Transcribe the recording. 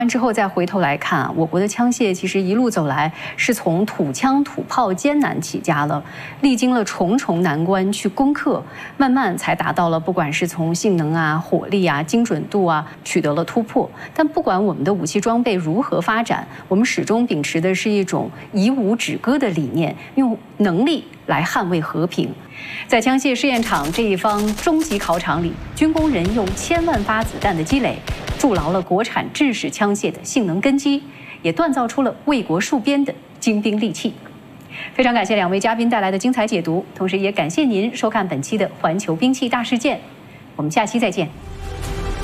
之后再回头来看，我国的枪械其实一路走来是从土枪土炮艰难起家了，历经了重重难关去攻克，慢慢才达到了不管是从性能啊、火力啊、精准度啊取得了突破。但不管我们的武器装备如何发展，我们始终秉持的是一种以武止戈的理念，用能力来捍卫和平。在枪械试验场这一方终极考场里，军工人用千万发子弹的积累，筑牢了国产制式枪械的性能根基，也锻造出了为国戍边的精兵利器。非常感谢两位嘉宾带来的精彩解读，同时也感谢您收看本期的《环球兵器大事件》，我们下期再见。